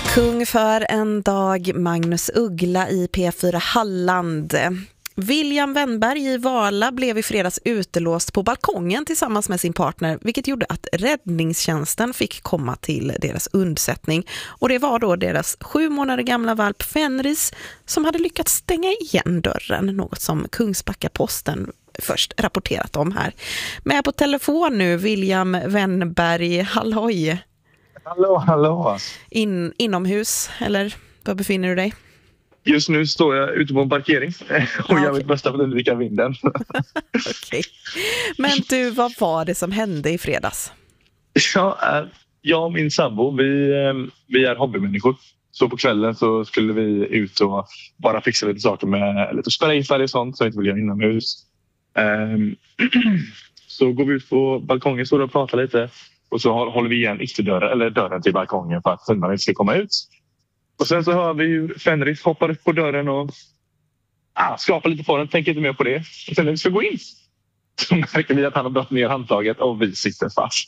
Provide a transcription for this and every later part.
Kung för en dag, Magnus Uggla i P4 Halland. William Wennberg i Vala blev i fredags utelåst på balkongen tillsammans med sin partner, vilket gjorde att räddningstjänsten fick komma till deras undsättning. Och det var då deras 7 månader gamla valp Fenris som hade lyckats stänga igen dörren, något som Kungsbacka-Posten först rapporterat om här. Med på telefon nu, William Wennberg, halloj! Hallå. Inomhus, eller var befinner du dig? Just nu står jag ute på en parkering och jag vill bästa för att undvika vinden. Okej. Men du, vad var det som hände i fredags? Jag och min sambo, vi är hobbymänniskor. Så på kvällen så skulle vi ut och bara fixa lite saker med lite sprayfärg och sånt så jag inte vill göra inomhus. Så går vi ut på balkongen och pratar lite. Och så håller vi igen dörren till balkongen för att hundarna inte ska komma ut. Och sen så hör vi ju Fenris hoppar upp på dörren och skrapar lite på den. Tänker inte mer på det. Och sen när vi ska gå in så märker vi att han har dragit ner handtaget och vi sitter fast.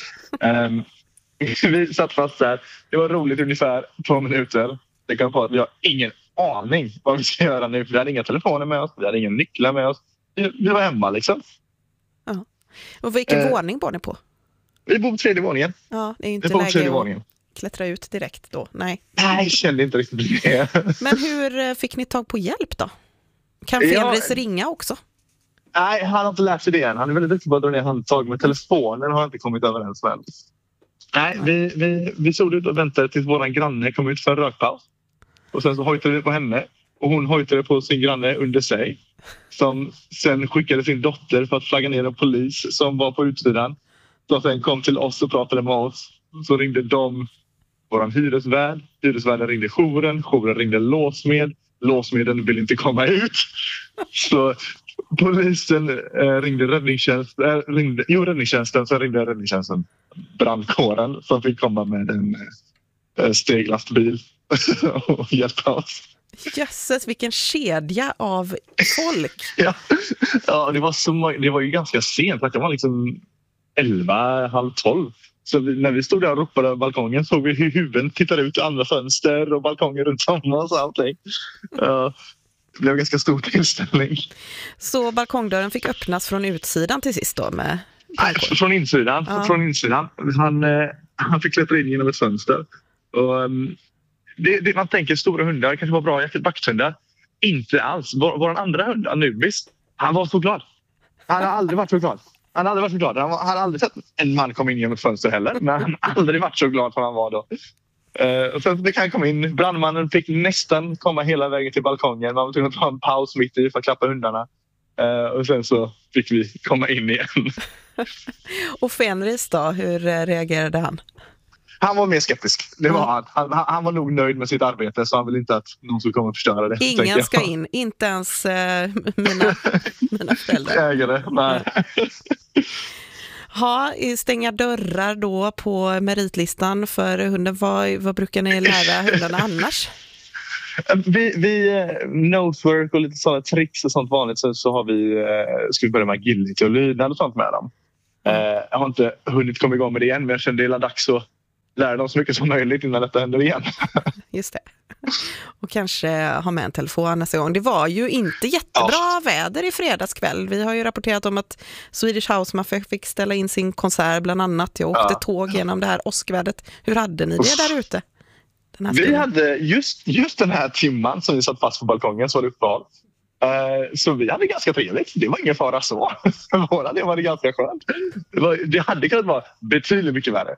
Vi satt fast där. Det var roligt ungefär 2 minuter. Det kan vara att vi har ingen aning vad vi ska göra nu. För vi hade inga telefoner med oss. Vi hade inga nycklar med oss. Vi var hemma liksom. Ja. Och vilken våning bor ni på? Vi bor på 3:e våningen. Ja, det är inte läge att klättra ut direkt då. Nej, jag kände inte riktigt det. Men hur fick ni tag på hjälp då? Kan Fenris ringa också? Nej, han har inte lärt sig det än. Han är väldigt duktig på att dra ner handtag med telefonen har inte kommit överens med. Nej, vi såg ut och väntade tills våran granne kom ut för en rökpaus. Och sen så hojtade vi på henne. Och hon hojtade på sin granne under sig. Som sen skickade sin dotter för att flagga ner en polis som var på utsidan. Så sen kom till oss och pratade med oss. Så ringde de våran hyresvärd. Hyresvärden ringde jouren. Jouren ringde låsmed. Låsmeden ville inte komma ut. Så polisen ringde räddningstjänsten. Räddningstjänsten. Sen ringde räddningstjänsten brandkåren som fick komma med en steglastbil och hjälpa oss. Jösses, vilken kedja av folk. Ja, det var ju ganska sent. Det var liksom 11, halv 12. Så när vi stod där och ropade på balkongen såg vi hur huvuden tittade ut i andra fönster och balkongen runt om oss och allting. Det blev en ganska stor tillställning. Så balkongdörren fick öppnas från utsidan till sist då? Nej, från insidan. Ja. Från insidan. Han fick klättra in genom ett fönster. Och, det man tänker stora hundar kanske var bra jakthundar. Inte alls. Vår andra hund, Anubis, han var så glad. Han har aldrig varit så glad. Han har aldrig sett en man komma in genom ett fönster heller. Men han har aldrig varit så glad som han var då. Och sen det kan komma in. Brandmannen fick nästan komma hela vägen till balkongen. Man var tvungen att ta en paus mitt i för att klappa hundarna. Och sen så fick vi komma in igen. Och Fenris då, hur reagerade han? Han var mer skeptisk. Det var han var nog nöjd med sitt arbete så han vill inte att någon ska komma och förstöra det. Ingen ska in, inte ens mina föräldrar. Ägare, nej. Stänga dörrar då på meritlistan för hunden. Vad brukar ni lära hundarna annars? Vi nosework och lite sådana tricks och sånt vanligt så har ska vi börja med agility och lydnad och sånt med dem. Jag har inte hunnit komma igång med det än men jag kände det är dags att lära dem så mycket som möjligt innan detta händer igen. Just det. Och kanske ha med en telefon nästa gång. Det var ju inte jättebra väder i fredagskväll. Vi har ju rapporterat om att Swedish House Mafia fick ställa in sin konsert bland annat. Jag åkte tåg genom det här åskvädret. Hur hade ni det där ute? Vi hade just den här timman som vi satt fast på balkongen så var det uppehåll. Så vi hade ganska trevligt. Det var ingen fara så. Det var det ganska skönt. Det hade kunnat vara betydligt mycket värre.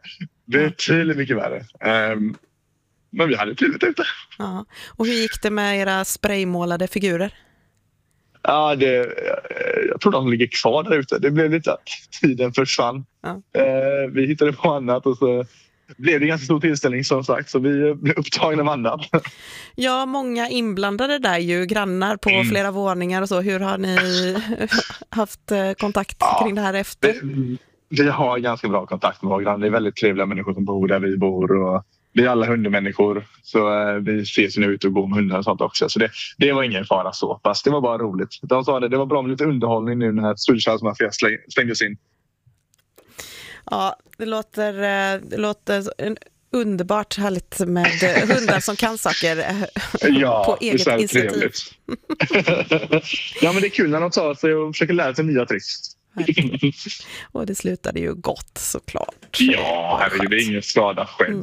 Men vi hade trevligt ute. Ja. Och hur gick det med era spraymålade figurer? Ja, jag tror de ligger kvar där ute. Det blev lite att tiden försvann. Ja. Vi hittade på annat och så blev det ganska stor tillställning som sagt. Så vi blev upptagna med annat. Ja, många inblandade där ju. Grannar på flera våningar och så. Hur har ni haft kontakt kring det här efter? Vi har ganska bra kontakt med våra grannar. Det är väldigt trevliga människor som bor där vi bor och vi är alla hundmänniskor så vi ses nu ut och går med hundar och sånt också. Så det var ingen fara så pass. Det var bara roligt. De sa det var bra med lite underhållning nu när Swedish House Mafia slängdes in. Ja, det låter Underbart härligt med hundar som kan saker på eget det är initiativ. trevligt. Ja, men det är kul när de tar sig och försöker lära sig nya tricks. Och det slutade ju gott såklart. Ja, herregud, det är ingen skada själv.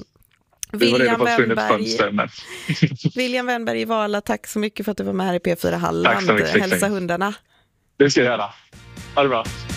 William Wennberg i Vala, tack så mycket för att du var med här i P4 Halland. Tack så mycket. Hälsa hundarna. Det ska jag göra. Ha det bra.